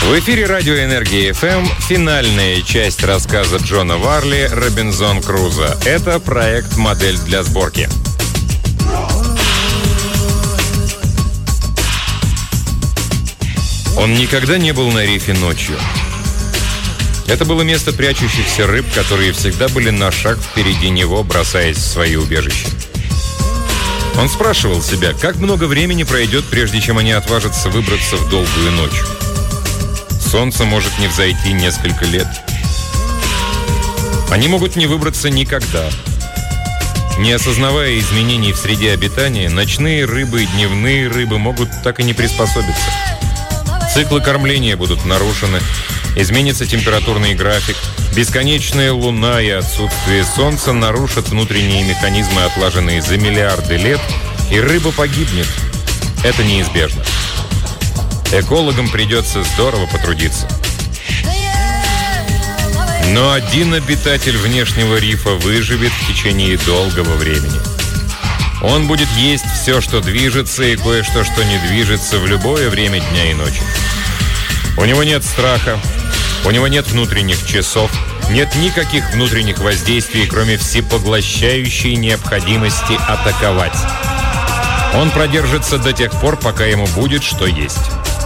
В эфире радио «Энергия ФМ» финальная часть рассказа Джона Варли «Робинзон Крузо». Это проект «Модель для сборки». Он никогда не был на рифе ночью. Это было место прячущихся рыб, которые всегда были на шаг впереди него, бросаясь в свои убежища. Он спрашивал себя, как много времени пройдет, прежде чем они отважатся выбраться в долгую ночь. Солнце может не взойти несколько лет. Они могут не выбраться никогда. Не осознавая изменений в среде обитания, ночные рыбы и дневные рыбы могут так и не приспособиться. Циклы кормления будут нарушены, изменится температурный график, бесконечная луна и отсутствие солнца нарушат внутренние механизмы, отлаженные за миллиарды лет, и рыба погибнет. Это неизбежно. Экологам придется здорово потрудиться. Но один обитатель внешнего рифа выживет в течение долгого времени. Он будет есть все, что движется, и кое-что, что не движется, в любое время дня и ночи. У него нет страха, у него нет внутренних часов, нет никаких внутренних воздействий, кроме всепоглощающей необходимости атаковать. Он продержится до тех пор, пока ему будет что есть.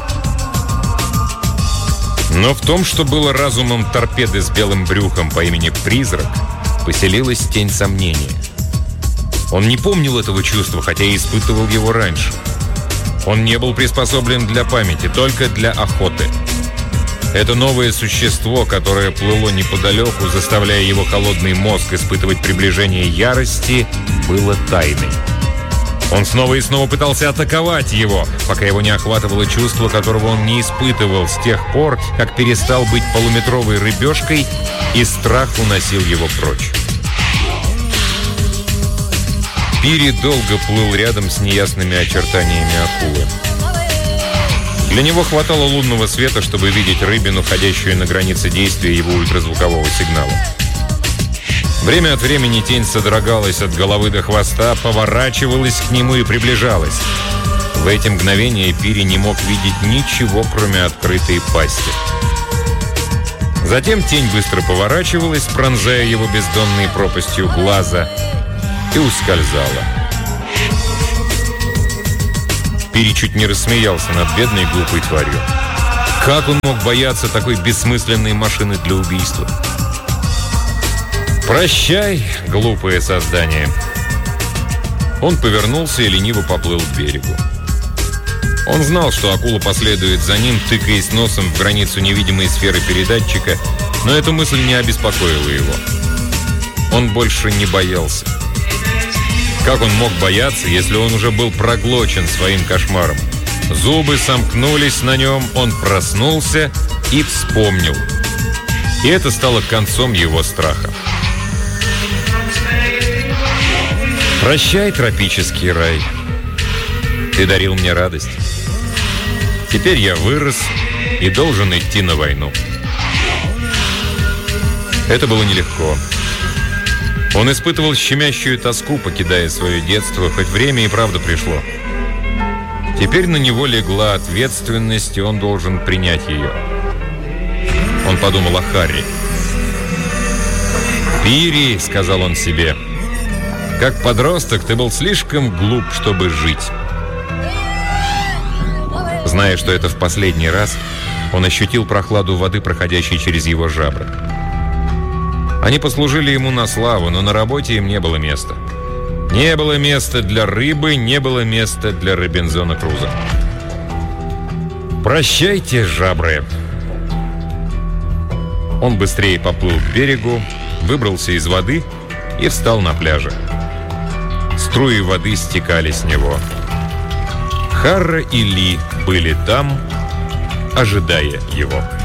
Но в том, что было разумом торпеды с белым брюхом по имени Призрак, поселилась тень сомнения. Он не помнил этого чувства, хотя и испытывал его раньше. Он не был приспособлен для памяти, только для охоты. Это новое существо, которое плыло неподалеку, заставляя его холодный мозг испытывать приближение ярости, было тайной. Он снова и снова пытался атаковать его, пока его не охватывало чувство, которого он не испытывал с тех пор, как перестал быть полуметровой рыбешкой, и страх уносил его прочь. Пири долго плыл рядом с неясными очертаниями акулы. Для него хватало лунного света, чтобы видеть рыбину, ходящую на границе действия его ультразвукового сигнала. Время от времени тень содрогалась от головы до хвоста, поворачивалась к нему и приближалась. В эти мгновения Пири не мог видеть ничего, кроме открытой пасти. Затем тень быстро поворачивалась, пронзая его бездонной пропастью глаза, и ускользала. Пири чуть не рассмеялся над бедной глупой тварью. Как он мог бояться такой бессмысленной машины для убийства? «Прощай, глупое создание!» Он повернулся и лениво поплыл к берегу. Он знал, что акула последует за ним, тыкаясь носом в границу невидимой сферы передатчика, но эта мысль не обеспокоила его. Он больше не боялся. Как он мог бояться, если он уже был проглочен своим кошмаром? Зубы сомкнулись на нем, он проснулся и вспомнил. И это стало концом его страха. «Прощай, тропический рай. Ты дарил мне радость. Теперь я вырос и должен идти на войну». Это было нелегко. Он испытывал щемящую тоску, покидая свое детство, хоть время и правда пришло. Теперь на него легла ответственность, и он должен принять ее. Он подумал о Харри. «Пири», — сказал он себе, — «как подросток ты был слишком глуп, чтобы жить». Зная, что это в последний раз, он ощутил прохладу воды, проходящей через его жабры. Они послужили ему на славу, но на работе им не было места. Не было места для рыбы, не было места для Робинзона Крузо. «Прощайте, жабры!» Он быстрее поплыл к берегу, выбрался из воды и встал на пляже. Струи воды стекали с него. Харра и Ли были там, ожидая его.